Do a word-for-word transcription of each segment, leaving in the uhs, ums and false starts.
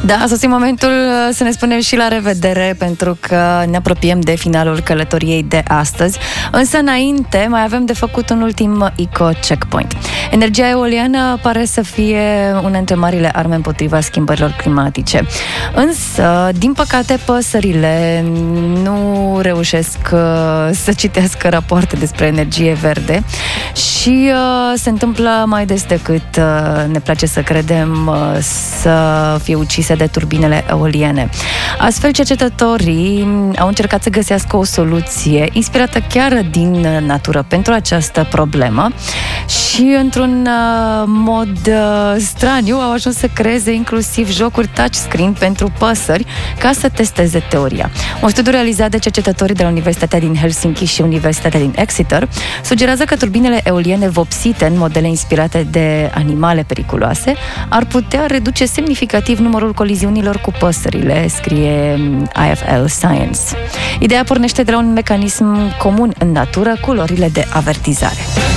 Da, a sosit momentul să ne spunem și la revedere, pentru că ne apropiem de finalul călătoriei de astăzi. Însă înainte mai avem de făcut un ultim eco-checkpoint. Energia eoliană pare să fie una dintre marile arme împotriva schimbărilor climatice. Însă, din păcate, păsările nu reușesc uh, să citească rapoarte despre energie verde și uh, se întâmplă mai des decât uh, ne place să credem uh, să fie ucise de turbinele eoliene. Astfel, cercetătorii au încercat să găsească o soluție inspirată chiar din natură pentru această problemă și, într-un uh, mod uh, straniu, au ajuns să creeze inclusiv jocuri touchscreen pentru păsări ca să testeze teoria. Un studiu realizat de cercetătorii de la Universitatea din Helsinki și Universitatea din Exeter sugerează că turbinele eoliene vopsite în modele inspirate de animale periculoase ar putea reduce semnificativ numărul coliziunilor cu păsările, scrie I F L Science. Ideea pornește de la un mecanism comun în natură, culorile de avertizare.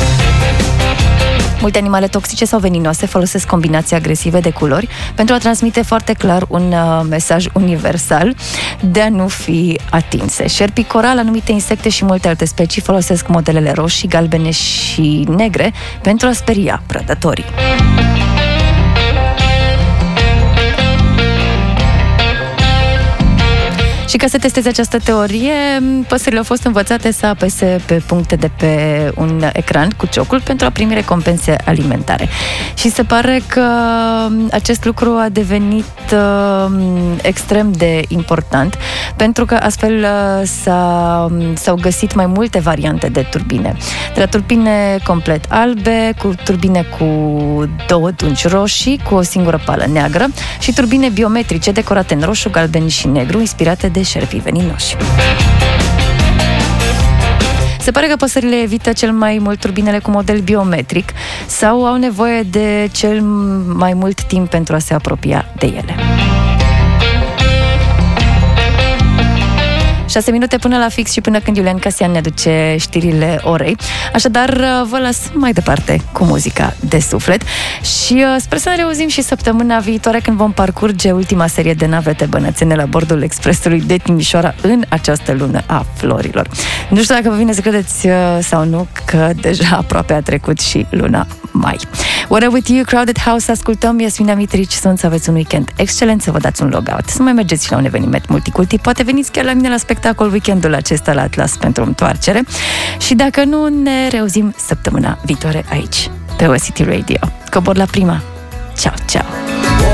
Multe animale toxice sau veninoase folosesc combinații agresive de culori pentru a transmite foarte clar un uh, mesaj universal de a nu fi atinse. Șerpii coral, anumite insecte și multe alte specii folosesc modelele roșii, galbene și negre pentru a speria prădătorii. Și ca să testeze această teorie, păsările au fost învățate să apese pe puncte de pe un ecran cu ciocul pentru a primi recompense alimentare. Și se pare că acest lucru a devenit uh, extrem de important, pentru că astfel uh, s-a, s-au găsit mai multe variante de turbine. De la turbine complet albe, cu turbine cu două dungi roșii, cu o singură pală neagră și turbine biometrice decorate în roșu, galben și negru, inspirate de șerpii veninoși. Se pare că păsările evită cel mai mult turbinele cu model biometric sau au nevoie de cel mai mult timp pentru a se apropia de ele. șase minute până la fix și până când Iulian Casian ne aduce știrile orei. Așadar, vă las mai departe cu muzica de suflet și sper să ne reauzim și săptămâna viitoare, când vom parcurge ultima serie de navete bănățene la bordul expresului de Timișoara în această lună a florilor. Nu știu dacă vă vine să credeți sau nu că deja aproape a trecut și luna mai. What Are With You, Crowded House, ascultăm Iasmina Mitrici. Sunt să aveți un weekend excelent, să vă dați un logout, să mai mergeți și la un eveniment multiculti, poate veniți chiar la mine la spectacol weekendul acesta la Atlas pentru întoarcere și dacă nu, ne reauzim săptămâna viitoare aici pe O S T Radio. Cobor la prima. Ciao, ciao!